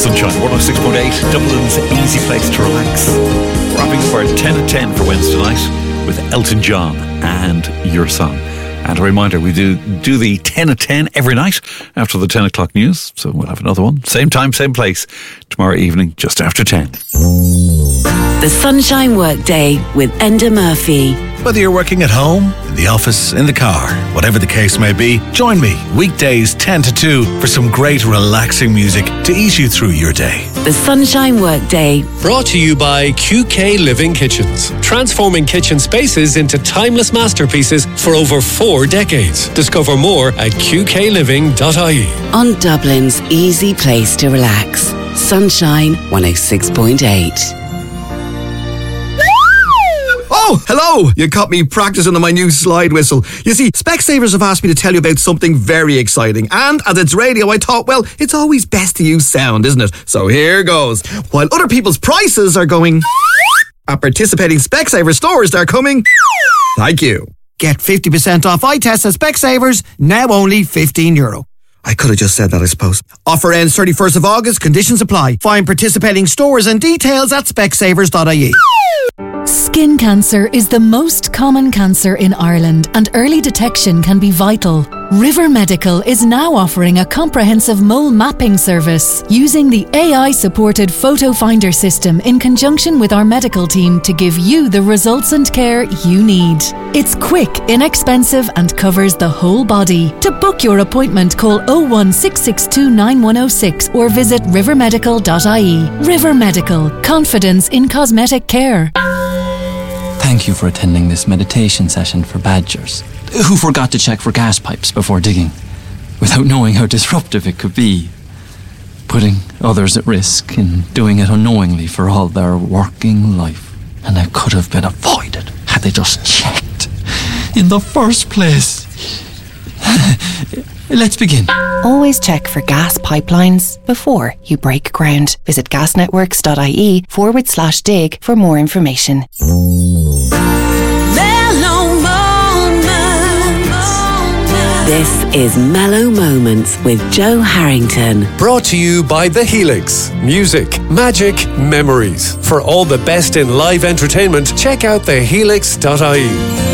Sunshine 106.8, Dublin's easy place to relax. Wrapping up our 10 at 10 for Wednesday night with Elton John and Your Song. And a reminder, we do the 10 at 10 every night after the 10 o'clock news. So we'll have another one. Same time, same place. Tomorrow evening, just after 10. The Sunshine Workday with Enda Murphy. Whether you're working at home, in the office, in the car, whatever the case may be, join me weekdays 10 to 2 for some great relaxing music to ease you through your day. The Sunshine Workday. Brought to you by QK Living Kitchens. Transforming kitchen spaces into timeless masterpieces for over 4 decades. Discover more at qkliving.ie. On Dublin's easy place to relax. Sunshine 106.8. Oh, hello! You caught me practicing on my new slide whistle. You see, Specsavers have asked me to tell you about something very exciting. And as it's radio, I thought, well, it's always best to use sound, isn't it? So here goes. While other people's prices are going... at participating Specsavers stores, they're coming... thank you. Get 50% off eye tests at Specsavers, now only €15. I could have just said that, I suppose. Offer ends 31st of August, conditions apply. Find participating stores and details at specsavers.ie. Skin cancer is the most common cancer in Ireland, and early detection can be vital. River Medical is now offering a comprehensive mole mapping service using the AI-supported photo finder system in conjunction with our medical team to give you the results and care you need. It's quick, inexpensive and covers the whole body. To book your appointment, call 01662 9106 or visit rivermedical.ie. River Medical. Confidence in cosmetic care. Thank you for attending this meditation session for badgers who forgot to check for gas pipes before digging, without knowing how disruptive it could be, putting others at risk in doing it unknowingly for all their working life. And it could have been avoided had they just checked in the first place. Let's begin. Always check for gas pipelines before you break ground. Visit gasnetworks.ie/dig for more information. This is Mellow Moments with Joe Harrington. Brought to you by The Helix. Music, magic, memories. For all the best in live entertainment, check out thehelix.ie.